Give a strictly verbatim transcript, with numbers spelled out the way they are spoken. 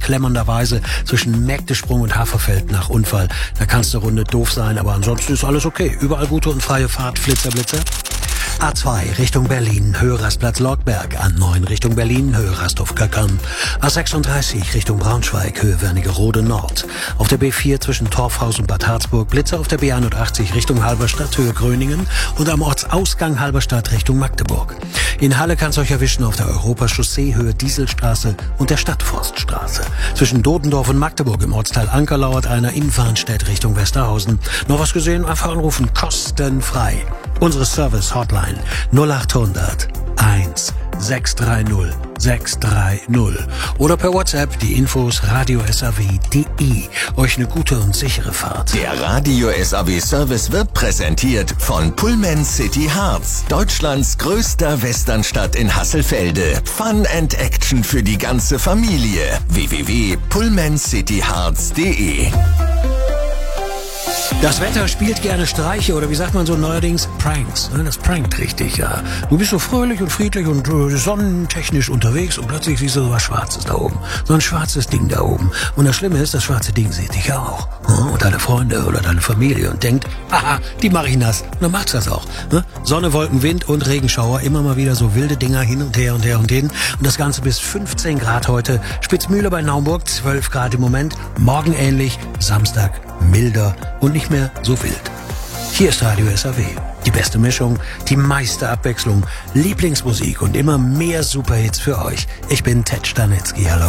beklemmenderweise zwischen Mägdesprung und Haferfeld nach Unfall. Da kannst du Runde doof sein, aber ansonsten ist alles okay. Überall gute und freie Fahrt, Flitzer, Blitzer. A zwei Richtung Berlin, Höhe Rastplatz Lortberg. A neun Richtung Berlin, Höhe Rasthof-Kackern. A sechsunddreißig Richtung Braunschweig, Höhe Wernigerode Nord. Auf der B vier zwischen Torfhaus und Bad Harzburg, Blitzer auf der B einundachtzig Richtung Halberstadt, Höhe Gröningen. Und am Ortsausgang Halberstadt Richtung Magdeburg. In Halle kann's euch erwischen auf der Europachaussee, Höhe Dieselstraße und der Stadtforststraße. Zwischen Dodendorf und Magdeburg im Ortsteil Anker lauert einer, in Warnstedt Richtung Westerhausen. Noch was gesehen? Einfach anrufen, kostenfrei. Unsere Service-Hotline null achthundert eins sechs drei null sechs drei null oder per WhatsApp die Infos radio s a w punkt d e. Euch eine gute und sichere Fahrt. Der Radio S A W Service wird präsentiert von Pullman City Harz, Deutschlands größter Westernstadt in Hasselfelde. Fun and Action für die ganze Familie. w w w punkt pullman city harz punkt d e. Das Wetter spielt gerne Streiche oder wie sagt man so neuerdings, Pranks. Das prankt richtig, ja. Du bist so fröhlich und friedlich und äh, sonnentechnisch unterwegs und plötzlich siehst du so was Schwarzes da oben. So ein schwarzes Ding da oben. Und das Schlimme ist, das schwarze Ding sieht dich auch. Und deine Freunde oder deine Familie und denkt, haha, die mach ich nass. Und dann macht's das auch. Ne? Sonne, Wolken, Wind und Regenschauer. Immer mal wieder so wilde Dinger hin und her und her und hin. Und das Ganze bis fünfzehn Grad heute. Spitzmühle bei Naumburg, zwölf Grad im Moment. Morgen ähnlich, Samstag milder und nicht mehr so wild. Hier ist Radio S A W. Die beste Mischung, die meiste Abwechslung, Lieblingsmusik und immer mehr Superhits für euch. Ich bin Ted Stanitzky. Hallo.